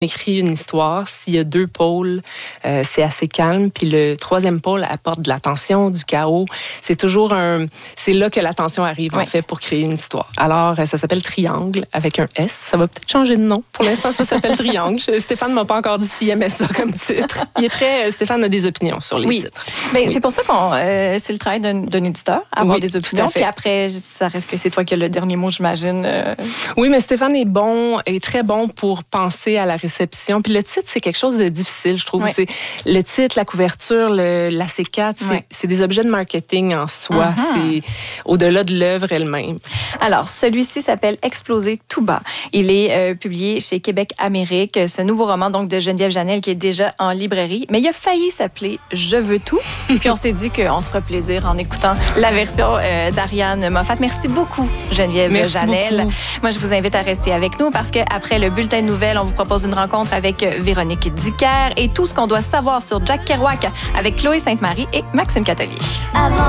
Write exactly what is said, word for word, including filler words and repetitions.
écrit une histoire, s'il y a deux pôles, euh, c'est assez calme. Puis le troisième pôle apporte de la tension, du chaos. C'est toujours un... C'est là que la tension arrive, oui. en fait, pour créer une histoire. Alors, ça s'appelle Triangle, avec un S. Ça va peut-être changer de nom. Pour l'instant, ça s'appelle Triangle. Stéphane ne m'a pas encore dit s'il aimait ça comme titre. Il est très... Stéphane a des opinions sur les oui. titres. Bien, oui. C'est pour ça qu'on... Euh, c'est le travail d'un, d'un éditeur, avoir oui, des opinions. Puis après, ça reste que c'est toi qui as le dernier mot, j'imagine. Euh... Oui, mais Stéphane est bon, est très bon pour penser à la réception. Puis le titre, c'est quelque chose de difficile, je trouve. Oui. C'est le titre, la couverture, le, la C quatre, c'est, oui. c'est des objets de marketing en soi. Uh-huh. C'est au-delà de l'œuvre elle-même. Alors, celui-ci s'appelle Exploser tout bas. Il est euh, publié chez Québec Amérique. Ce nouveau roman donc de Geneviève Janel qui est déjà en librairie. Mais il a failli s'appeler Je veux tout. Puis on s'est dit qu'on se ferait plaisir en écoutant la version euh, d'Ariane Moffat. Merci beaucoup, Geneviève Merci Janel. Beaucoup. Moi, je vous invite à rester avec nous parce qu'après le bulletin de nouvelles, on vous propose une rencontre avec Véronique Dicker et tout ce qu'on doit savoir sur Jack Kerouac avec Chloé Sainte-Marie et Maxime Catelier. Avant